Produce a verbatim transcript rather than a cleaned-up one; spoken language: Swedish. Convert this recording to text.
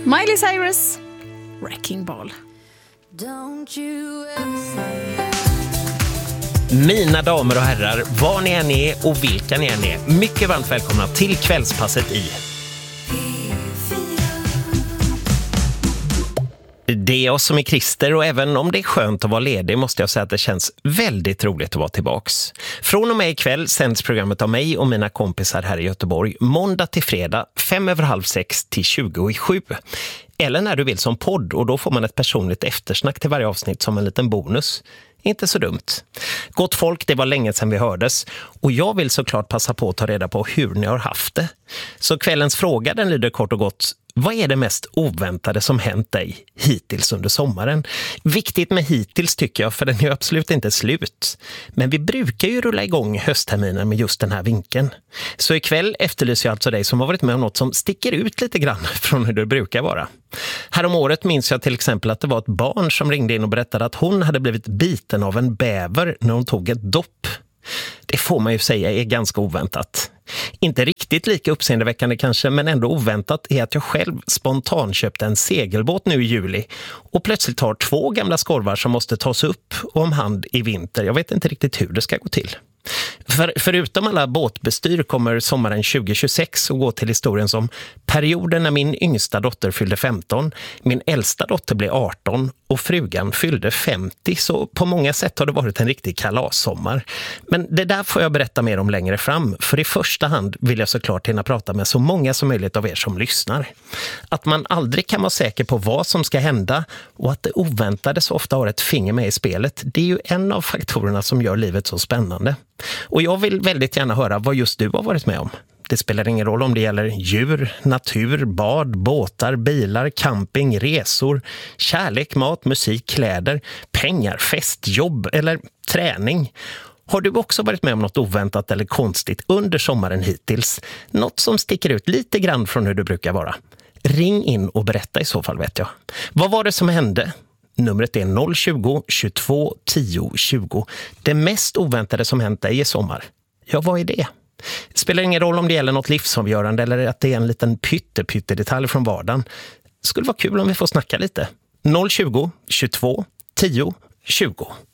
Miley Cyrus, Wrecking Ball. Don't you ever say Mina damer och herrar, var ni än är och vilka ni än är, mycket varmt välkomna till kvällspasset i Det är jag som är Christer, och även om det är skönt att vara ledig måste jag säga att det känns väldigt roligt att vara tillbaks. Från och med ikväll sänds programmet av mig och mina kompisar här i Göteborg måndag till fredag, fem över halv sex till tjugo i sju. Eller när du vill som podd, och då får man ett personligt eftersnack till varje avsnitt som en liten bonus. Inte så dumt. Gott folk, det var länge sedan vi hördes, och jag vill såklart passa på att ta reda på hur ni har haft det. Så kvällens fråga, den lyder kort och gott: vad är det mest oväntade som hänt dig hittills under sommaren? Viktigt med hittills tycker jag, för den är absolut inte slut. Men vi brukar ju rulla igång höstterminen med just den här vinkeln. Så ikväll efterlyser jag alltså dig som har varit med om något som sticker ut lite grann från hur det brukar vara. Härom året minns jag till exempel att det var ett barn som ringde in och berättade att hon hade blivit biten av en bäver när hon tog ett dopp. Det får man ju säga är ganska oväntat. Inte riktigt lika uppseendeväckande kanske, men ändå oväntat är att jag själv spontant köpte en segelbåt nu i juli och plötsligt har två gamla skorvar som måste tas upp och om hand i vinter. Jag vet inte riktigt hur det ska gå till. För, förutom alla båtbestyr kommer sommaren tjugo tjugosex att gå till historien som perioden när min yngsta dotter fyllde femton, min äldsta dotter blev arton och frugan fyllde femtio. Så på många sätt har det varit en riktig kalassommar. Men det där får jag berätta mer om längre fram, för i första hand vill jag såklart hinna prata med så många som möjligt av er som lyssnar. Att man aldrig kan vara säker på vad som ska hända och att det oväntade så ofta har ett finger med i spelet, det är ju en av faktorerna som gör livet så spännande. Och jag vill väldigt gärna höra vad just du har varit med om. Det spelar ingen roll om det gäller djur, natur, bad, båtar, bilar, camping, resor, kärlek, mat, musik, kläder, pengar, fest, jobb eller träning. Har du också varit med om något oväntat eller konstigt under sommaren hittills? Något som sticker ut lite grann från hur du brukar vara? Ring in och berätta i så fall, vet jag. Vad var det som hände? Numret är noll tjugo, tjugotvå, tio, tjugo. Det mest oväntade som hänt dig i sommar. Ja, vad är det? Det spelar ingen roll om det gäller något livsavgörande eller att det är en liten pytte, pytte detalj från vardagen. Det skulle vara kul om vi får snacka lite. noll tjugo, tjugotvå, tio, tjugo.